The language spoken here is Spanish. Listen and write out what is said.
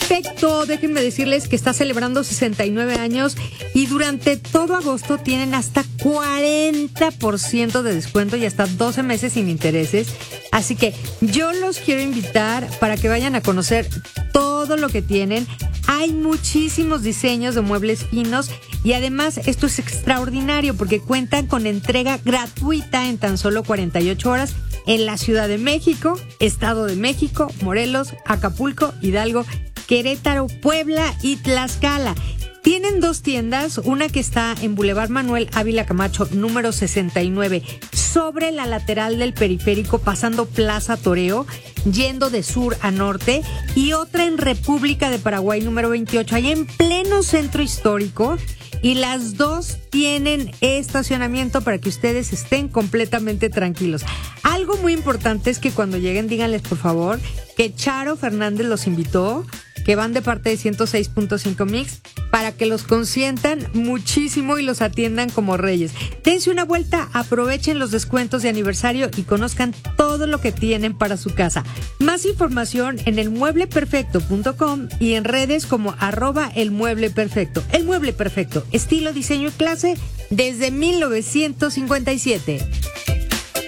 Perfecto, déjenme decirles que está celebrando 69 años y durante todo agosto tienen hasta 40% de descuento y hasta 12 meses sin intereses. Así que yo los quiero invitar para que vayan a conocer todo lo que tienen. Hay muchísimos diseños de muebles finos y además esto es extraordinario porque cuentan con entrega gratuita en tan solo 48 horas en la Ciudad de México, Estado de México, Morelos, Acapulco, Hidalgo, Querétaro, Puebla y Tlaxcala. Tienen 2 tiendas, una que está en Boulevard Manuel Ávila Camacho, número 69, sobre la lateral del periférico, pasando Plaza Toreo, yendo de sur a norte, y otra en República de Paraguay, número 28, ahí en pleno centro histórico. Y las 2 tienen estacionamiento para que ustedes estén completamente tranquilos. Algo muy importante es que cuando lleguen, díganles por favor que Charo Fernández los invitó, que van de parte de 106.5 Mix, para que los consientan muchísimo y los atiendan como reyes. Dense una vuelta, aprovechen los descuentos de aniversario y conozcan todo lo que tienen para su casa. Más información en elmuebleperfecto.com y en redes como @elmuebleperfecto. El Mueble Perfecto, estilo, diseño y clase desde 1957.